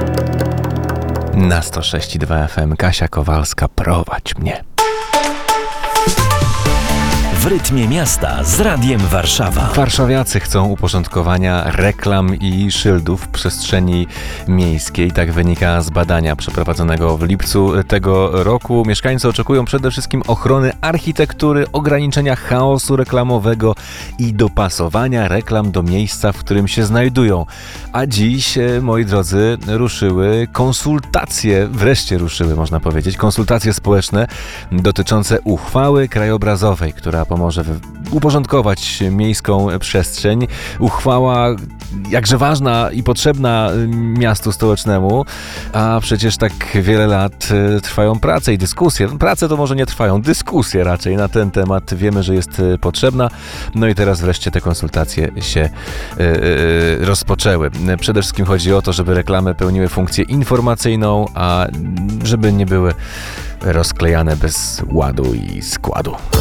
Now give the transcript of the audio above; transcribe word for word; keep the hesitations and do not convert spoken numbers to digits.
Na sto sześć i dwa F M Kasia Kowalska, prowadź mnie. W rytmie miasta z Radiem Warszawa. Warszawiacy chcą uporządkowania reklam i szyldów w przestrzeni miejskiej. Tak wynika z badania przeprowadzonego w lipcu tego roku. Mieszkańcy oczekują przede wszystkim ochrony architektury, ograniczenia chaosu reklamowego i dopasowania reklam do miejsca, w którym się znajdują. A dziś, moi drodzy, ruszyły konsultacje, wreszcie ruszyły, można powiedzieć, konsultacje społeczne dotyczące uchwały krajobrazowej, która pomoże uporządkować miejską przestrzeń. Uchwała jakże ważna i potrzebna miastu stołecznemu, a przecież tak wiele lat trwają prace i dyskusje. Prace to może nie trwają, dyskusje raczej na ten temat. Wiemy, że jest potrzebna. No i teraz wreszcie te konsultacje się yy, rozpoczęły. Przede wszystkim chodzi o to, żeby reklamy pełniły funkcję informacyjną, a żeby nie były rozklejane bez ładu i składu.